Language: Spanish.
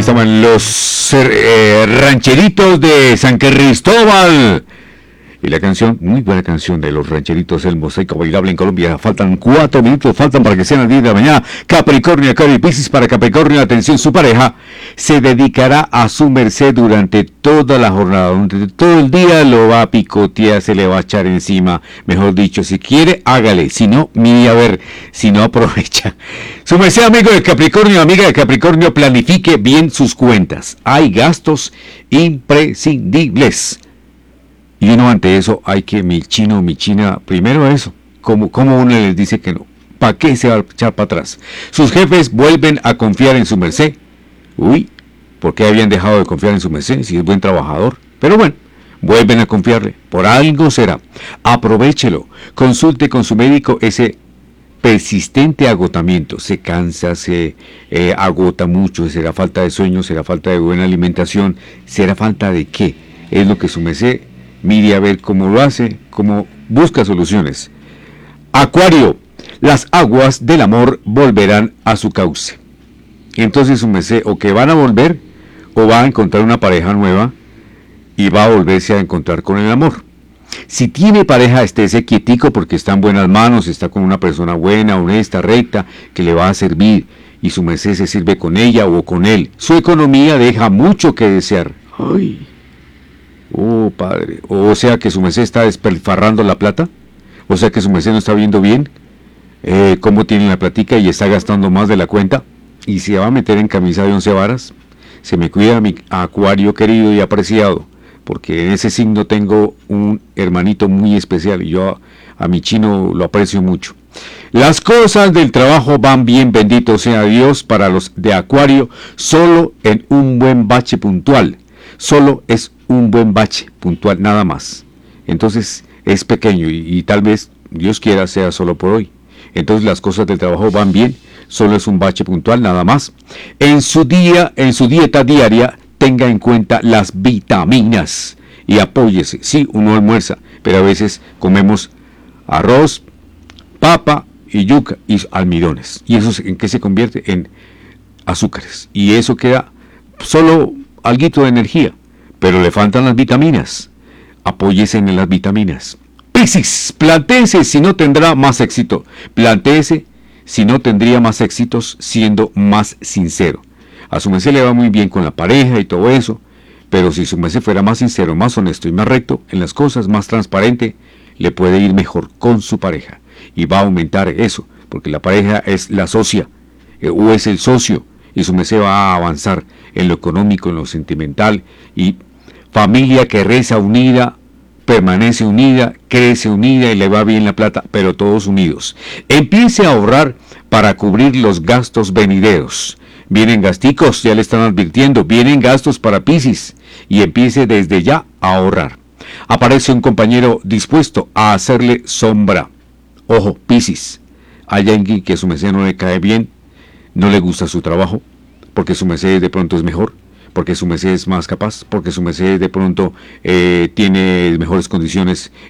Estaban los rancheritos de San Cristóbal. Y la canción, muy buena canción de los rancheritos, el mosaico bailable en Colombia. Faltan 4 minutos, faltan para que sean las 10 de la mañana. Capricornio, Acuario y Piscis. Para Capricornio, atención, su pareja se dedicará a su merced durante toda la jornada. Durante todo el día lo va a picotear, se le va a echar encima. Mejor dicho, si quiere, hágale. Si no, mire a ver, si no, aprovecha. Su merced, amigo de Capricornio, amiga de Capricornio, planifique bien sus cuentas. Hay gastos imprescindibles. Y uno ante eso hay que, mi chino, mi china, primero eso, como uno les dice que no, ¿para qué se va a echar para atrás? Sus jefes vuelven a confiar en su merced. Uy, ¿por qué habían dejado de confiar en su merced si es buen trabajador? Pero bueno, vuelven a confiarle, por algo será. Aprovéchelo, consulte con su médico ese persistente agotamiento, se cansa, se agota mucho, será falta de sueño, será falta de buena alimentación, será falta de qué, es lo que su merced mire a ver cómo lo hace, cómo busca soluciones. Acuario, las aguas del amor volverán a su cauce. Entonces su merced o que van a volver o va a encontrar una pareja nueva y va a volverse a encontrar con el amor. Si tiene pareja, estése quietico porque está en buenas manos, está con una persona buena, honesta, recta, que le va a servir y su merced se sirve con ella o con él. Su economía deja mucho que desear. Ay. Oh, padre. O sea que su merced está despilfarrando la plata. O sea que su merced no está viendo bien cómo tiene la platica y está gastando más de la cuenta. Y se va a meter en camisa de 11 varas. Se me cuida mi Acuario querido y apreciado. Porque en ese signo tengo un hermanito muy especial. Y yo a mi chino lo aprecio mucho. Las cosas del trabajo van bien, bendito sea Dios, para los de Acuario. Solo en un buen bache puntual. Solo es un buen bache puntual, nada más. Entonces es pequeño y tal vez Dios quiera sea solo por hoy. Entonces las cosas del trabajo van bien, solo es un bache puntual, nada más. En su dieta diaria, tenga en cuenta las vitaminas y apóyese. Sí, uno almuerza, pero a veces comemos arroz, papa y yuca y almidones. ¿Y eso en qué se convierte? En azúcares. Y eso queda solo alguito de energía, pero le faltan las vitaminas. Apóyese en las vitaminas. Piscis, plantéese si no tendrá más éxito. Plantéese si no tendría más éxitos siendo más sincero. A su merced le va muy bien con la pareja y todo eso, pero si su merced fuera más sincero, más honesto y más recto en las cosas, más transparente, le puede ir mejor con su pareja. Y va a aumentar eso, porque la pareja es la socia, o es el socio, y su merced va a avanzar en lo económico, en lo sentimental, y familia que reza unida, permanece unida, crece unida y le va bien la plata, pero todos unidos. Empiece a ahorrar para cubrir los gastos venideros. Vienen gasticos, ya le están advirtiendo, vienen gastos para Piscis, y empiece desde ya a ahorrar. Aparece un compañero dispuesto a hacerle sombra. Ojo, Piscis, hay alguien que a su merced no le cae bien, no le gusta su trabajo, porque su merced de pronto es mejor, porque su merced es más capaz, porque su merced de pronto tiene mejores condiciones